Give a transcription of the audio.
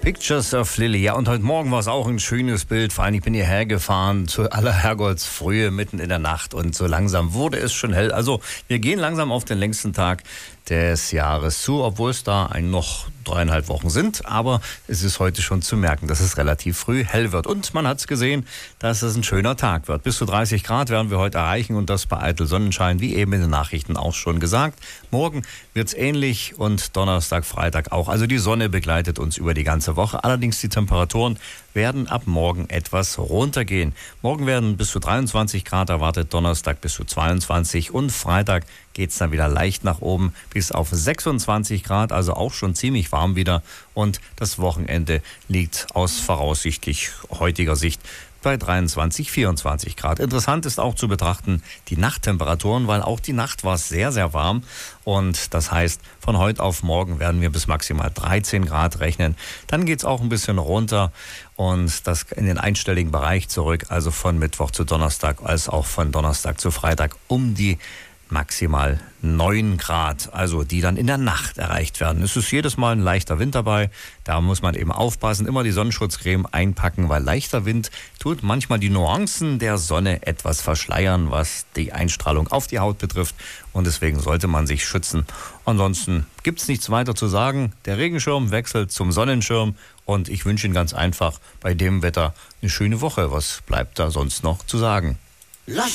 Pictures of Lily. Ja, und heute Morgen war es auch ein schönes Bild. Vor allem, ich bin hierher gefahren zu aller Herrgottsfrühe mitten in der Nacht und so langsam wurde es schon hell. Also wir gehen langsam auf den längsten Tag des Jahres zu, obwohl es da noch 3,5 Wochen sind. Aber es ist heute schon zu merken, dass es relativ früh hell wird. Und man hat es gesehen, dass es ein schöner Tag wird. Bis zu 30 Grad werden wir heute erreichen und das bei eitel Sonnenschein, wie eben in den Nachrichten auch schon gesagt. Morgen wird es ähnlich und Donnerstag, Freitag auch. Also die Sonne begleitet uns über die ganze Woche. Allerdings die Temperaturen werden ab morgen etwas runtergehen. Morgen werden bis zu 23 Grad erwartet, Donnerstag bis zu 22 und Freitag geht es dann wieder leicht nach oben bis auf 26 Grad, also auch schon ziemlich warm wieder. Und das Wochenende liegt aus voraussichtlich heutiger Sicht bei 23, 24 Grad. Interessant ist auch zu betrachten die Nachttemperaturen, weil auch die Nacht war sehr, sehr warm. Und das heißt, von heute auf morgen werden wir bis maximal 13 Grad rechnen. Dann geht es auch ein bisschen runter und das in den einstelligen Bereich zurück. Also von Mittwoch zu Donnerstag als auch von Donnerstag zu Freitag um die maximal 9 Grad, also die dann in der Nacht erreicht werden. Es ist jedes Mal ein leichter Wind dabei, da muss man eben aufpassen, immer die Sonnenschutzcreme einpacken, weil leichter Wind tut manchmal die Nuancen der Sonne etwas verschleiern, was die Einstrahlung auf die Haut betrifft und deswegen sollte man sich schützen. Ansonsten gibt es nichts weiter zu sagen, der Regenschirm wechselt zum Sonnenschirm und ich wünsche Ihnen ganz einfach bei dem Wetter eine schöne Woche. Was bleibt da sonst noch zu sagen?